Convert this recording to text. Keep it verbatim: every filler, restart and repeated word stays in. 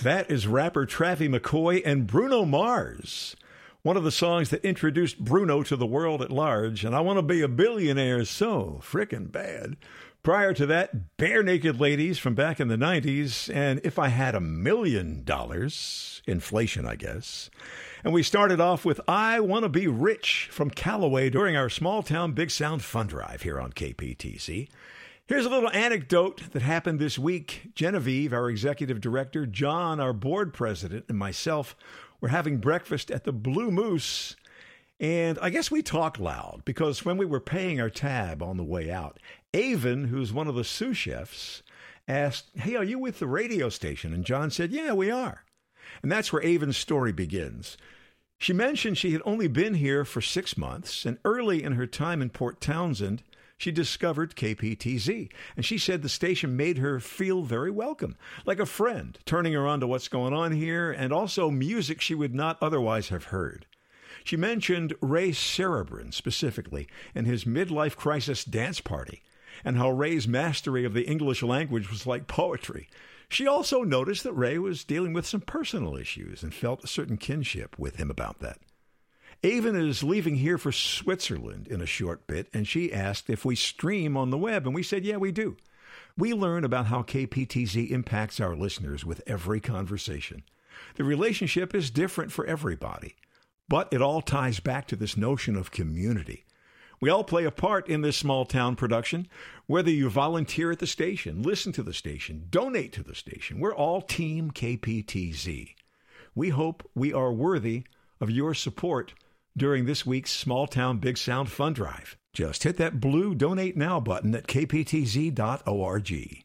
That is rapper Travie McCoy and Bruno Mars, one of the songs that introduced Bruno to the world at large, and I Want to Be a Billionaire so frickin' bad. Prior to that, Bare Naked Ladies from back in the nineties, and If I Had a Million Dollars, inflation, I guess. And we started off with I Want to Be Rich from Calloway during our Small Town Big Sound Fun Drive here on K P T C. Here's a little anecdote that happened this week. Genevieve, our executive director, John, our board president, and myself were having breakfast at the Blue Moose. And I guess we talked loud because when we were paying our tab on the way out, Avon, who's one of the sous chefs, asked, "Hey, are you with the radio station?" And John said, "Yeah, we are." And that's where Avon's story begins. She mentioned she had only been here for six months, and early in her time in Port Townsend, she discovered K P T Z, and she said the station made her feel very welcome, like a friend, turning her on to what's going on here, and also music she would not otherwise have heard. She mentioned Ray Cerebrin specifically and his midlife crisis dance party, and how Ray's mastery of the English language was like poetry. She also noticed that Ray was dealing with some personal issues and felt a certain kinship with him about that. Avon is leaving here for Switzerland in a short bit, and she asked if we stream on the web, and we said, yeah, we do. We learn about how K P T Z impacts our listeners with every conversation. The relationship is different for everybody, but it all ties back to this notion of community. We all play a part in this small town production, whether you volunteer at the station, listen to the station, donate to the station. We're all Team K P T Z. We hope we are worthy of your support during this week's Small Town Big Sound Fund Drive. Just hit that blue Donate Now button at k p t z dot org.